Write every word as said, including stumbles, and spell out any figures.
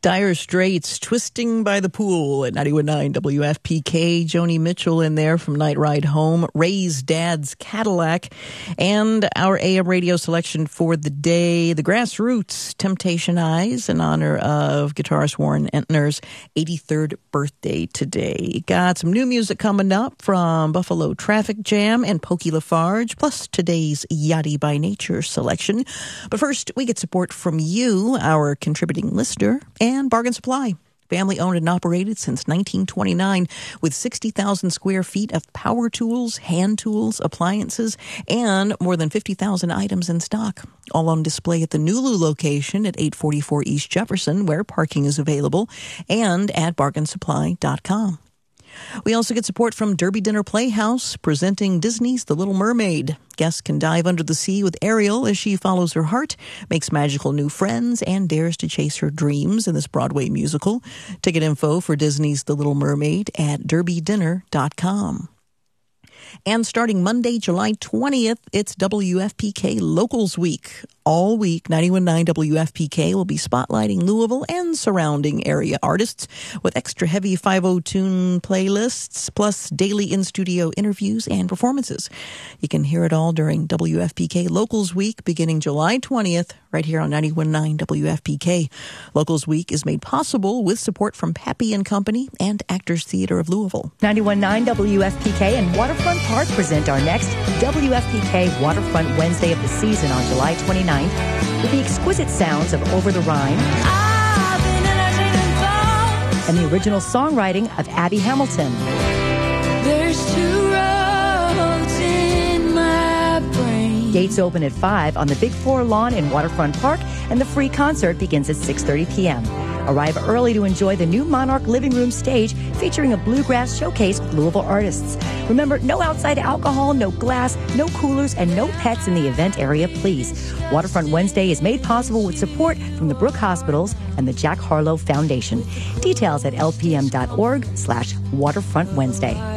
Dire Straits, Twisting by the Pool at ninety-one point nine W F P K. Joni Mitchell in there from Night Ride Home. Ray's Dad's Cadillac. And our A M radio selection for the day, The Grassroots, Temptation Eyes, in honor of guitarist Warren Entner's eighty-third birthday today. Got some new music coming up from Buffalo Traffic Jam and Pokey Lafarge, plus today's Yachty by Nature selection. But first, we get support from you, our contributing listener, and Bargain Supply. Family owned and operated since nineteen twenty-nine with sixty thousand square feet of power tools, hand tools, appliances, and more than fifty thousand items in stock. All on display at the Nulu location at eight forty-four East Jefferson, where parking is available, and at bargain supply dot com. We also get support from Derby Dinner Playhouse, presenting Disney's The Little Mermaid. Guests can dive under the sea with Ariel as she follows her heart, makes magical new friends, and dares to chase her dreams in this Broadway musical. Ticket info for Disney's The Little Mermaid at derby dinner dot com. And starting Monday, July twentieth, it's W F P K Locals Week. All week, ninety-one point nine W F P K will be spotlighting Louisville and surrounding area artists with extra heavy five oh tune playlists, plus daily in-studio interviews and performances. You can hear it all during W F P K Locals Week beginning July twentieth, right here on ninety-one point nine W F P K. Locals Week is made possible with support from Pappy and Company and Actors Theater of Louisville. ninety-one point nine W F P K and Waterfront Park present our next W F P K Waterfront Wednesday of the season on July twenty-ninth with the exquisite sounds of Over the Rhine and the original songwriting of Abby Hamilton. There's two roads in my brain. Gates open at five on the Big Floor lawn in Waterfront Park, and the free concert begins at six thirty p.m. Arrive early to enjoy the new Monarch Living Room stage featuring a bluegrass showcase with Louisville artists. Remember, no outside alcohol, no glass, no coolers, and no pets in the event area, please. Waterfront Wednesday is made possible with support from the Brooke Hospitals and the Jack Harlow Foundation. Details at lpm.org slash Waterfront Wednesday.